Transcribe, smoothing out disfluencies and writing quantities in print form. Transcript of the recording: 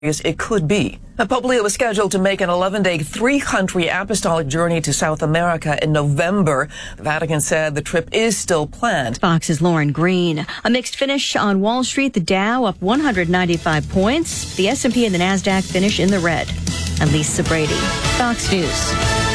it could be. Pope Leo was scheduled to make an 11-day, three-country apostolic journey to South America in November. The Vatican said the trip is still planned. Fox's Lauren Green. A mixed finish on Wall Street. The Dow up 195 points. The S&P and the NASDAQ finish in the red. I'm Lisa Brady, Fox News.